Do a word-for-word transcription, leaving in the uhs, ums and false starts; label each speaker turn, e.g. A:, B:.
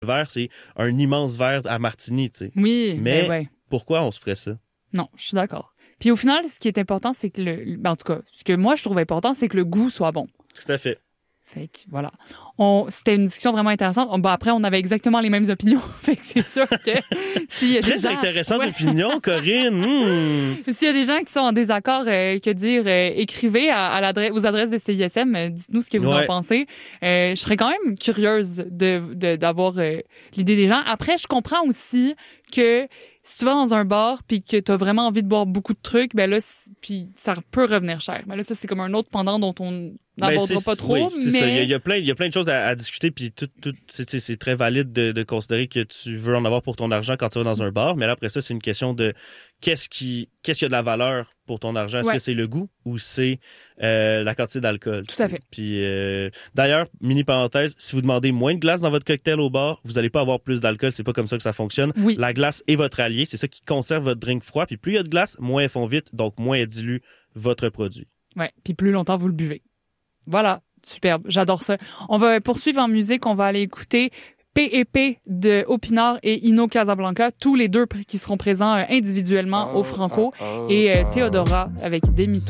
A: verre, c'est un immense verre à martini, tu sais.
B: Oui,
A: mais
B: ben ouais.
A: pourquoi on se ferait ça?
B: Non, je suis d'accord. Puis au final, ce qui est important, c'est que le... Ben, en tout cas, ce que moi, je trouve important, c'est que le goût soit bon.
A: Tout à fait.
B: Fait que, voilà. On, c'était une discussion vraiment intéressante. On, ben après, on avait exactement les mêmes opinions. Fait que c'est sûr que s'il y a
A: Très
B: des gens...
A: intéressante
B: Ouais.
A: opinion, Corinne. Mmh.
B: S'il y a des gens qui sont en désaccord, euh, que dire, euh, écrivez à, à l'adresse, aux adresses de C I S M, euh, dites-nous ce que vous
A: Ouais.
B: en pensez. Euh, je serais quand même curieuse de, de, d'avoir euh, l'idée des gens. Après, je comprends aussi que si tu vas dans un bar puis que tu as vraiment envie de boire beaucoup de trucs, ben là, puis ça peut revenir cher. Mais là, ça, c'est comme un autre pendant dont on n'abordera
A: Ben,
B: pas trop.
A: Oui, c'est
B: mais...
A: ça. Il y a, il y a plein, il y a plein de choses à, à discuter, puis tout, tout, c'est, c'est, c'est très valide de, de considérer que tu veux en avoir pour ton argent quand tu vas dans un bar. Mais là, après ça, c'est une question de qu'est-ce qui, qu'est-ce qui a de la valeur pour ton argent. Est-ce
B: Ouais.
A: que c'est le goût ou c'est euh, la quantité d'alcool?
B: Tout à fait.
A: Puis euh, d'ailleurs, mini parenthèse, si vous demandez moins de glace dans votre cocktail au bar, vous allez pas avoir plus d'alcool. C'est pas comme ça que ça fonctionne.
B: Oui.
A: La glace est votre allié. C'est ça qui conserve votre drink froid. Puis plus il y a de glace, moins elles font vite, donc moins elles diluent votre produit.
B: Ouais. Puis plus longtemps vous le buvez. Voilà. Superbe. J'adore ça. On va poursuivre en musique. On va aller écouter P et P de Opinard et Ino Casablanca, tous les deux qui seront présents individuellement au Franco, et Théodora avec Des Mythos.